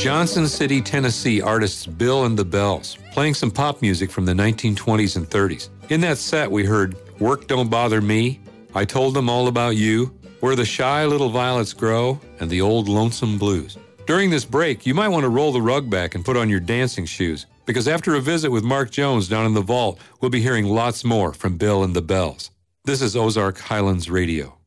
Johnson City, Tennessee artists Bill and the Bells, playing some pop music from the 1920s and 30s. In that set, we heard Work Don't Bother Me, I Told Them All About You, Where the Shy Little Violets Grow, and the Old Lonesome Blues. During this break, you might want to roll the rug back and put on your dancing shoes, because after a visit with Mark Jones down in the vault, we'll be hearing lots more from Bill and the Bells. This is Ozark Highlands Radio.